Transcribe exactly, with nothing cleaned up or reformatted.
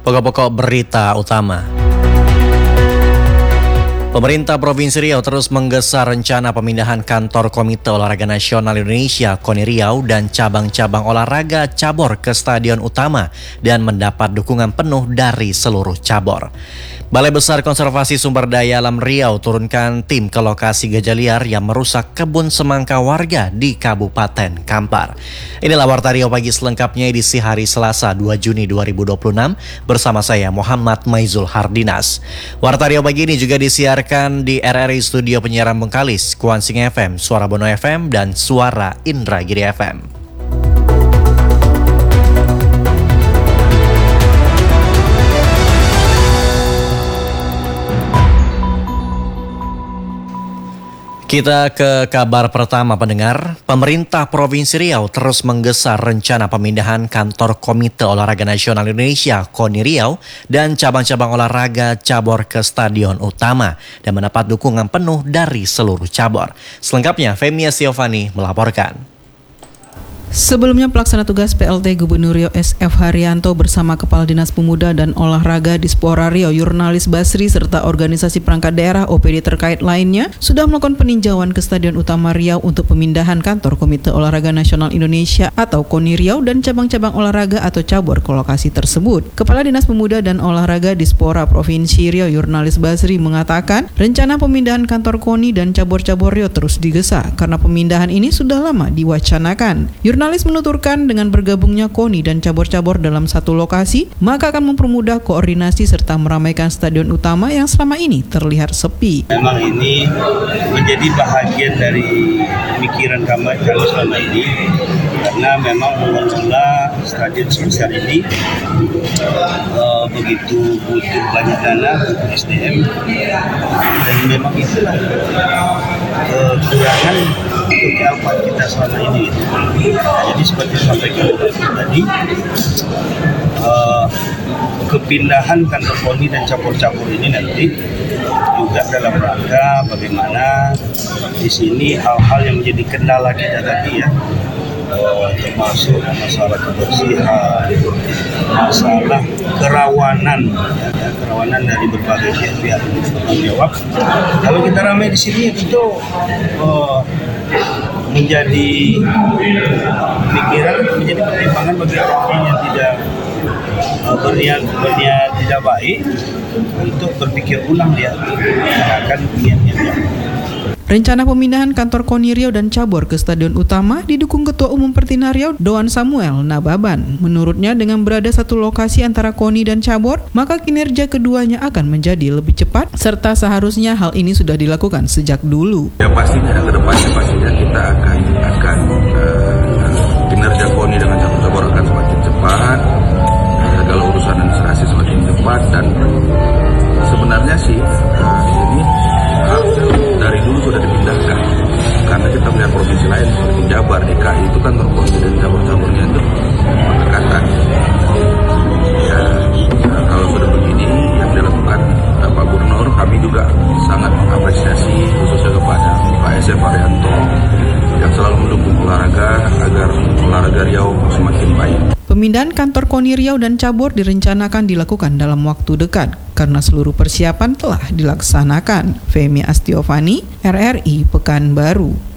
Pokok-pokok berita utama. Pemerintah Provinsi Riau terus menggesa rencana pemindahan kantor Komite Olahraga Nasional Indonesia KONI Riau dan cabang-cabang olahraga cabur ke Stadion Utama dan mendapat dukungan penuh dari seluruh cabur. Balai Besar Konservasi Sumber Daya Alam Riau turunkan tim ke lokasi gajah liar yang merusak kebun semangka warga di Kabupaten Kampar. Inilah Warta Riau Pagi selengkapnya edisi hari Selasa dua Juni dua ribu dua puluh enam bersama saya Muhammad Maizul Hardinas. Warta Riau Pagi ini juga disiarkan di R R I Studio Penyiaran Bengkalis, Kuansing F M, Suara Bono F M, dan Suara Indragiri F M. Kita ke kabar pertama pendengar. Pemerintah Provinsi Riau terus menggesa rencana pemindahan kantor Komite Olahraga Nasional Indonesia KONI Riau dan cabang-cabang olahraga cabur ke Stadion Utama dan mendapat dukungan penuh dari seluruh cabur. Selengkapnya Femi Astiovani melaporkan. Sebelumnya pelaksana tugas P L T Gubernur Riau S F Haryanto bersama Kepala Dinas Pemuda dan Olahraga Dispora Riau Yurnalis Basri serta organisasi perangkat daerah O P D terkait lainnya sudah melakukan peninjauan ke Stadion Utama Riau untuk pemindahan kantor Komite Olahraga Nasional Indonesia atau KONI Riau dan cabang-cabang olahraga atau cabur ke lokasi tersebut. Kepala Dinas Pemuda dan Olahraga Dispora Provinsi Riau Yurnalis Basri mengatakan rencana pemindahan kantor KONI dan cabur-cabur Riau terus digesa karena pemindahan ini sudah lama diwacanakan. Jurnalis menuturkan dengan bergabungnya KONI dan cabur-cabur dalam satu lokasi, maka akan mempermudah koordinasi serta meramaikan Stadion Utama yang selama ini terlihat sepi. Memang ini menjadi bahagian dari pemikiran kami selama ini, karena memang mengelola stadion sebesar ini uh, begitu butuh banyak dana, butuh S D M, dan memang itulah uh, kekurangan untuk kealpaan kita selama ini. Nah, jadi seperti sampaikan tadi, uh, kepindahan kantor KONI dan cabur-cabur ini nanti juga dalam rangka bagaimana di sini hal-hal yang menjadi kendala kita tadi ya, uh, termasuk masalah kebersihan, masalah kerawanan, ya, kerawanan dari berbagai pihak yang bertanggung jawab. Kalau kita ramai di sini tentu uh, menjadi pikiran, menjadi pertimbangan bagi orang yang tidak uh, berniat berniat tidak baik untuk berpikir ulang dia akan niatnya dia. Rencana pemindahan kantor KONI Riau dan cabur ke Stadion Utama didukung Ketua Umum Pertina Riau Doan Samuel Nababan. Menurutnya dengan berada satu lokasi antara KONI dan cabur, maka kinerja keduanya akan menjadi lebih cepat serta seharusnya hal ini sudah dilakukan sejak dulu. Ya pastinya ke depannya pastinya kita akan akan uh, kinerja KONI dengan cabur-cabur akan semakin cepat, segala urusan administrasi semakin cepat, dan sebenarnya sih uh, ini uh, dari dulu sudah dipindahkan karena kita melihat provinsi lain seperti Jabar, D K I itu kan KONI dan cabur-caburnya itu berdekatan. Ya, nah, kalau sudah begini yang dilakukan uh, Pak Gubernur, kami juga sangat mengapresiasi khususnya kepada Pak S F Haryanto yang selalu mendukung olahraga agar olahraga Riau semakin baik. Pemindahan kantor KONI Riau dan cabur direncanakan dilakukan dalam waktu dekat karena seluruh persiapan telah dilaksanakan. Femi Astiovani, R R I Pekanbaru.